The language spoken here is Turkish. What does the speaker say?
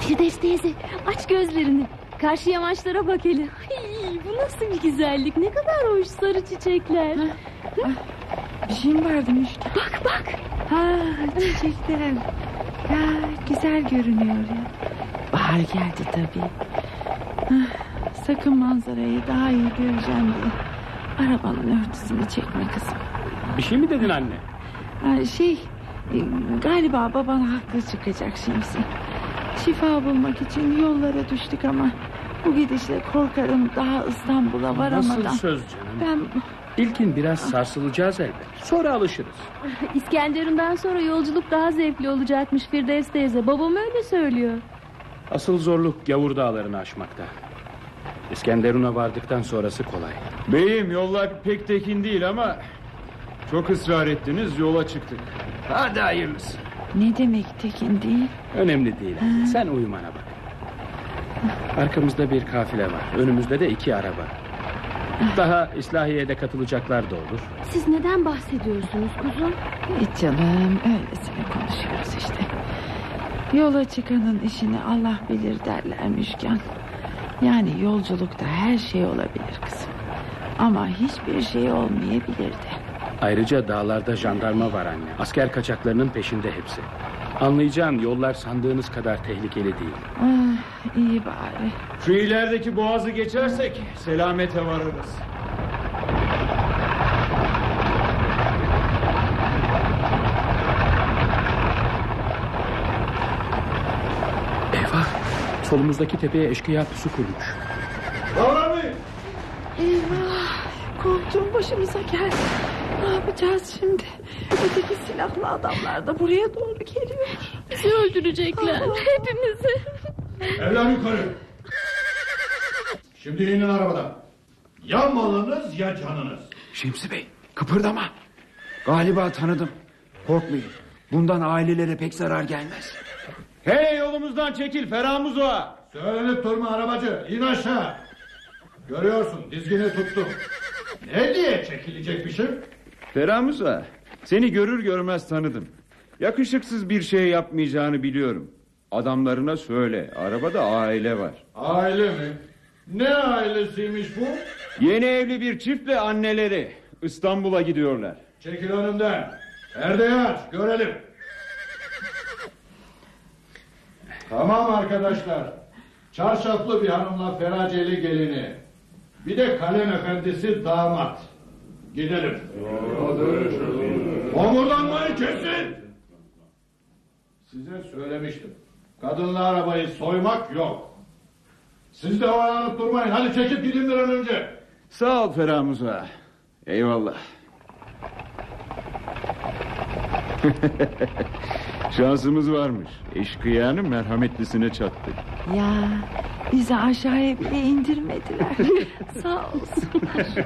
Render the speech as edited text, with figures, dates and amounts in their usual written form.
Firdevs teyze, aç gözlerini. Karşı yamaçlara bak hele. Ay, bu nasıl bir güzellik, ne kadar hoş sarı çiçekler. Bir şey mi vardı Müştak? Bak bak. Çiçekler. Ya güzel görünüyor ya. Bahar geldi tabii. Sakın manzarayı daha iyi göreceğim diye arabanın örtüsünü çekme kızım. Bir şey mi dedin anne? Galiba baban haklı çıkacak Şemsi. Şifa bulmak için yollara düştük ama bu gidişle korkarım daha İstanbul'a varamadan. Nasıl söz canım? İlkin biraz sarsılacağız elbet. Sonra alışırız. İskenderun'dan sonra yolculuk daha zevkli olacakmış Firdevs teyze. Babam öyle söylüyor. Asıl zorluk Gavur dağlarını aşmakta. İskenderun'a vardıktan sonrası kolay. Beyim, yollar pek tekin değil ama çok ısrar ettiniz, yola çıktık. Hadi hayırlısı. Ne demek tekin değil? Önemli değil. Sen uyumana bak. Arkamızda bir kafile var. Önümüzde de 2 araba. Daha İslahiye'de katılacaklar da olur. Siz neden bahsediyorsunuz kuzum? Hiç canım, öylesine konuşuyoruz işte. Yola çıkanın işini Allah bilir derler Müşkan. Yani yolculukta her şey olabilir kızım. Ama hiçbir şey olmayabilir de. Ayrıca dağlarda jandarma var anne. Asker kaçaklarının peşinde hepsi. Anlayacağın yollar sandığınız kadar tehlikeli değil. İyi bari. Şu ilerideki boğazı geçersek selamete varırız. Eyvah! Solumuzdaki tepeye eşkıya pusu kurmuş. Eyvah, korktuğum başımıza geldi. Ne yapacağız şimdi? Öteki silahlı adamlar da buraya doğru geliyor. Bizi öldürecekler. Hepimizi. Evler yukarı. Şimdi inin arabadan. Ya malınız ya canınız. Şemsi Bey, kıpırdama. Galiba tanıdım. Korkmayın. Bundan ailelere pek zarar gelmez. Hey, yolumuzdan çekil Feramuzo. Söylenip durma arabacı. İn aşağı. Görüyorsun, dizgini tuttum. Ne diye çekilecekmişim? Feramuzo, seni görür görmez tanıdım. Yakışıksız bir şey yapmayacağını biliyorum. Adamlarına söyle, arabada aile var. Aile mi? Ne ailesiymiş bu? Yeni evli bir çiftle anneleri İstanbul'a gidiyorlar. Çekil önümden. Perdeyi aç, görelim. Tamam arkadaşlar. Çarşaflı bir hanımla feraceli gelini. Bir de kalem efendisi damat. Gidelim. Homurdanmayı kesin. Size söylemiştim. Kadınla arabayı soymak yok. Siz de oyalanıp durmayın. Hadi çekip gidin bir an önce. Sağ ol Feramuzo. Eyvallah. Şansımız varmış. Eşkıyanın merhametlisine çattık. Ya bizi aşağıya bile indirmediler. Sağ olsun.